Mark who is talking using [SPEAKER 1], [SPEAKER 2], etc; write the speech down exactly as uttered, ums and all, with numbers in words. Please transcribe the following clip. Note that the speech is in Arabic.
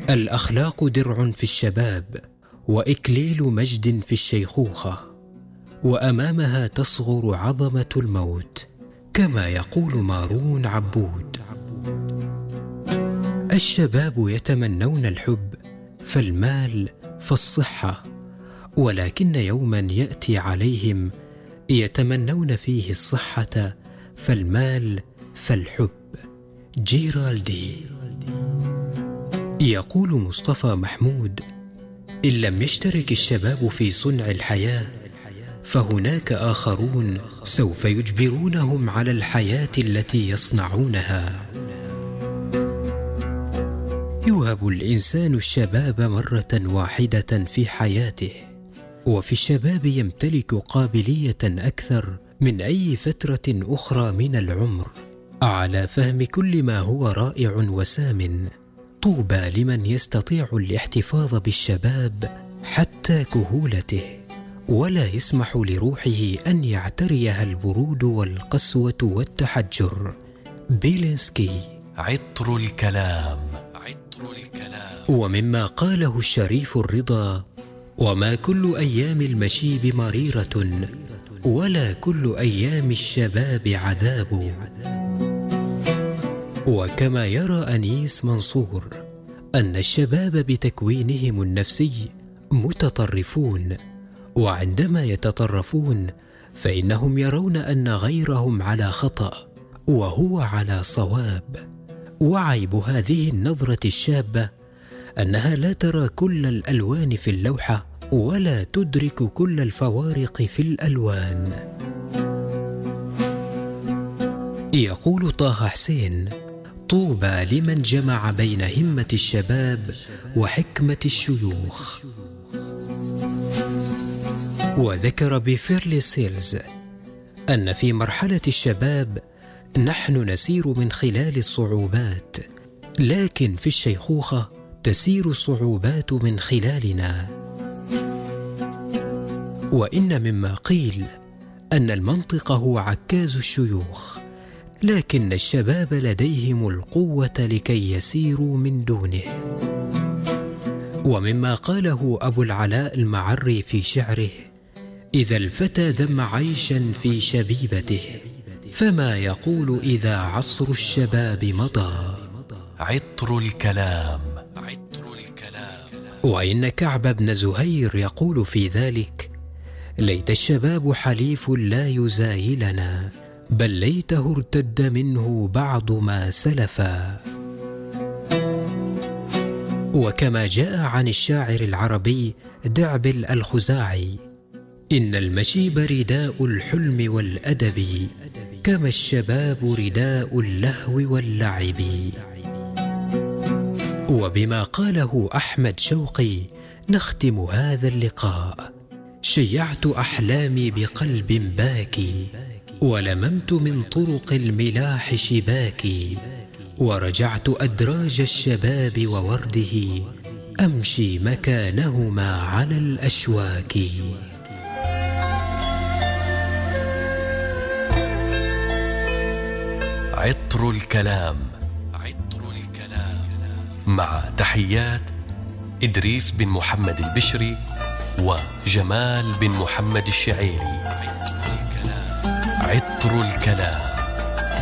[SPEAKER 1] الأخلاق درع في الشباب، وإكليل مجد في الشيخوخة، وأمامها تصغر عظمة الموت، كما يقول مارون عبود: الشباب يتمنون الحب، فالمال، فالصحة، ولكن يوما يأتي عليهم يتمنون فيه الصحة، فالمال، فالحب. جيرالدي. يقول مصطفى محمود: إن لم يشترك الشباب في صنع الحياة، فهناك آخرون سوف يجبرونهم على الحياة التي يصنعونها. يوهب الإنسان الشباب مرة واحدة في حياته، وفي الشباب يمتلك قابلية أكثر من أي فترة أخرى من العمر على فهم كل ما هو رائع وسام. طوبى لمن يستطيع الاحتفاظ بالشباب حتى كهولته، ولا يسمح لروحه أن يعتريها البرود والقسوة والتحجر. بيلينسكي.
[SPEAKER 2] عطر الكلام. عطر الكلام.
[SPEAKER 1] ومما قاله الشريف الرضا: وما كل أيام المشيب مريرة، ولا كل أيام الشباب عذاب. وكما يرى أنيس منصور أن الشباب بتكوينهم النفسي متطرفون، وعندما يتطرفون فإنهم يرون أن غيرهم على خطأ وهو على صواب. وعيب هذه النظرة الشابة أنها لا ترى كل الألوان في اللوحة، ولا تدرك كل الفوارق في الألوان. يقول طه حسين: طوبى لمن جمع بين همة الشباب وحكمة الشيوخ. وذكر بيفيرلي سيلز أن في مرحلة الشباب نحن نسير من خلال الصعوبات، لكن في الشيخوخة تسير الصعوبات من خلالنا. وإن مما قيل أن المنطق هو عكاز الشيوخ، لكن الشباب لديهم القوة لكي يسيروا من دونه. ومما قاله أبو العلاء المعري في شعره: إذا الفتى ذم عيشا في شبيبته، فما يقول إذا عصر الشباب مضى.
[SPEAKER 2] عطر الكلام. عطر الكلام.
[SPEAKER 1] وإن كعب بن زهير يقول في ذلك: ليت الشباب حليف لا يزايلنا، بل ليته ارتد منه بعض ما سلفا. وكما جاء عن الشاعر العربي دعبل الخزاعي: إن المشيب رداء الحلم والأدب، كما الشباب رداء اللهو واللعب. وبما قاله أحمد شوقي نختم هذا اللقاء: شيعت أحلامي بقلب باكي، ولممت من طرق الملاح شباكي، ورجعت أدراج الشباب وورده، أمشي مكانهما على الأشواك.
[SPEAKER 2] عطر الكلام. عطر الكلام. مع تحيات إدريس بن محمد البشري وجمال بن محمد الشعيري. عطر الكلام. عطر الكلام.